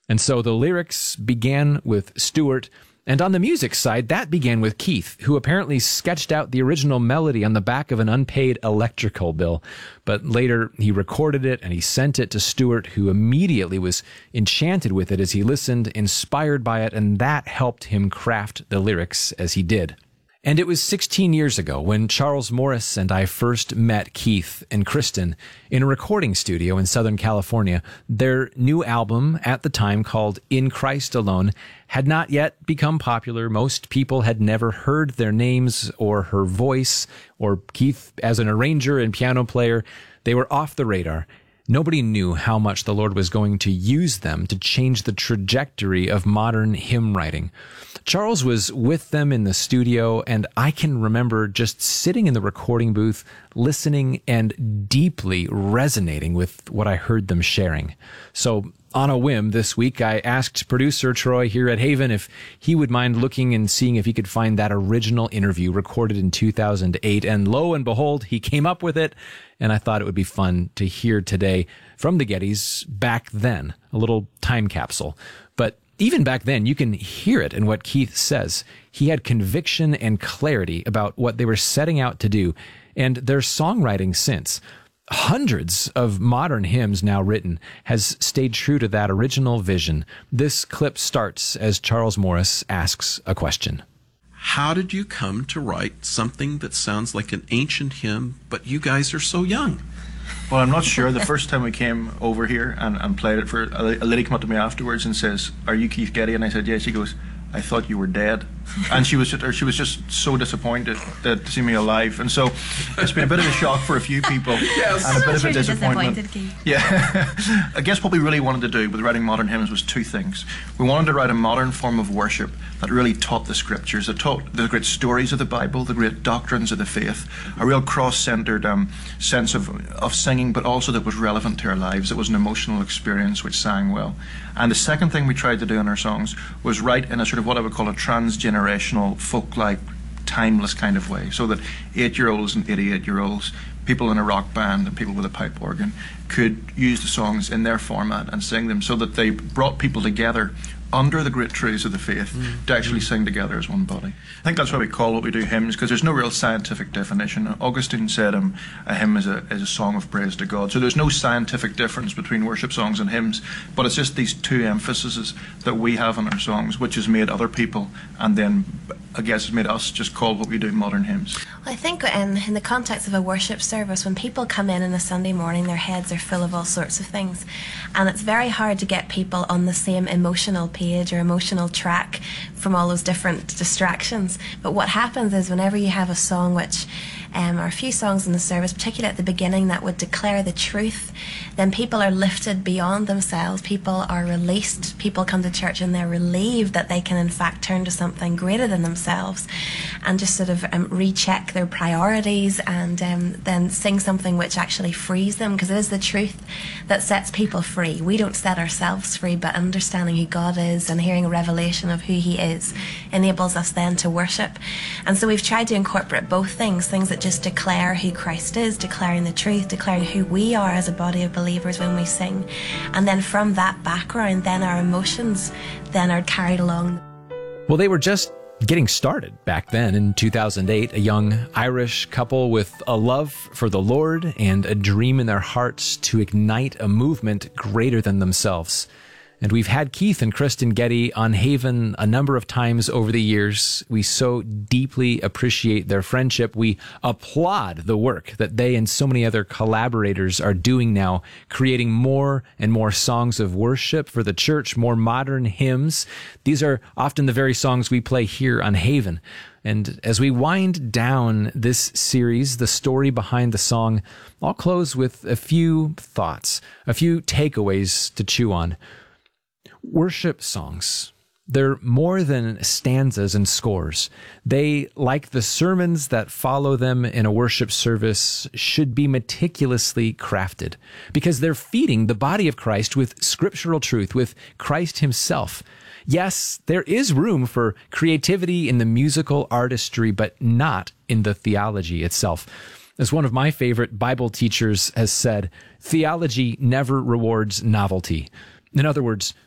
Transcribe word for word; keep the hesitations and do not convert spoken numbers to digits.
And so the lyrics began with Stuart, and on the music side, that began with Keith, who apparently sketched out the original melody on the back of an unpaid electrical bill. But later, he recorded it and he sent it to Stuart, who immediately was enchanted with it as he listened, inspired by it, and that helped him craft the lyrics as he did. And it was sixteen years ago when Charles Morris and I first met Keith and Kristen in a recording studio in Southern California. Their new album at the time, called In Christ Alone, had not yet become popular. Most people had never heard their names or her voice or Keith as an arranger and piano player. They were off the radar. Nobody knew how much the Lord was going to use them to change the trajectory of modern hymn writing. Charles was with them in the studio, and I can remember just sitting in the recording booth, listening and deeply resonating with what I heard them sharing. So on a whim this week, I asked producer Troy here at Haven if he would mind looking and seeing if he could find that original interview recorded in two thousand eight. And lo and behold, he came up with it. And I thought it would be fun to hear today from the Gettys back then, a little time capsule. But even back then, you can hear it in what Keith says. He had conviction and clarity about what they were setting out to do, and their songwriting since, hundreds of modern hymns now written, has stayed true to that original vision. This clip starts as Charles Morris asks a question. How did you come to write something that sounds like an ancient hymn, but you guys are so young? Well, I'm not sure. The first time we came over here and, and played it, for a, a lady came up to me afterwards and says, "Are you Keith Getty?" And I said, "Yes." She goes, "I thought you were dead." And she was, or she was just so disappointed that, to see me alive. And so it's been a bit of a shock for a few people. Yes. And a bit of sure a disappointment. Keith. Yeah. I guess what we really wanted to do with writing modern hymns was two things. We wanted to write a modern form of worship that really taught the scriptures, that taught the great stories of the Bible, the great doctrines of the faith, a real cross-centered um, sense of, of singing, but also that was relevant to our lives. It was an emotional experience which sang well. And the second thing we tried to do in our songs was write in a sort of what I would call a transgenerational, folk-like, timeless kind of way, so that eight-year-olds and eighty-eight-year-olds, people in a rock band and people with a pipe organ, could use the songs in their format and sing them, so that they brought people together under the great truths of the faith mm. to actually sing together as one body. I think that's why we call what we do hymns, because there's no real scientific definition. Augustine said um, a hymn is a, is a song of praise to God. So there's no scientific difference between worship songs and hymns, but it's just these two emphases that we have in our songs, which has made other people, and then I guess has made us just call what we do modern hymns. I think in, in the context of a worship service, when people come in on a Sunday morning, their heads are full of all sorts of things, and it's very hard to get people on the same emotional page or emotional track from all those different distractions. But what happens is whenever you have a song which um, or a few songs in the service, particularly at the beginning, that would declare the truth, then people are lifted beyond themselves, people are released, people come to church and they're relieved that they can in fact turn to something greater than themselves and just sort of um, recheck their priorities and um, then sing something which actually frees them, because it is the truth that sets people free. We don't set ourselves free, but understanding who God is and hearing a revelation of who He is enables us then to worship. And so we've tried to incorporate both things, things that just declare who Christ is, declaring the truth, declaring who we are as a body of believers when we sing. And then from that background, then our emotions then are carried along. Well, they were just getting started back then in two thousand eight, a young Irish couple with a love for the Lord and a dream in their hearts to ignite a movement greater than themselves. And we've had Keith and Kristen Getty on Haven a number of times over the years. We so deeply appreciate their friendship. We applaud the work that they and so many other collaborators are doing now, creating more and more songs of worship for the church, more modern hymns. These are often the very songs we play here on Haven. And as we wind down this series, the story behind the song, I'll close with a few thoughts, a few takeaways to chew on. Worship songs, they're more than stanzas and scores. They, like the sermons that follow them in a worship service, should be meticulously crafted because they're feeding the body of Christ with scriptural truth, with Christ Himself. Yes, there is room for creativity in the musical artistry, but not in the theology itself. As one of my favorite Bible teachers has said, theology never rewards novelty. In other words,